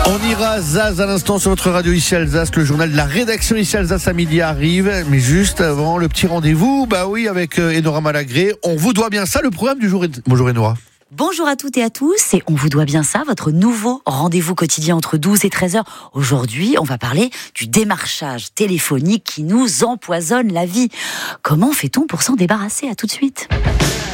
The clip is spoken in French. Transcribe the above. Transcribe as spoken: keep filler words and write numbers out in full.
On ira Zaz à l'instant sur votre radio ici Alsace. Le journal de la rédaction ici Alsace à midi arrive. Mais juste avant, le petit rendez-vous, bah oui, avec Enora Malagré. On vous doit bien ça, le programme du jour. Bonjour Enora. Bonjour à toutes et à tous, et on vous doit bien ça, votre nouveau rendez-vous quotidien entre douze et treize heures. Aujourd'hui, on va parler du démarchage téléphonique qui nous empoisonne la vie. Comment fait-on pour s'en débarrasser? À tout de suite.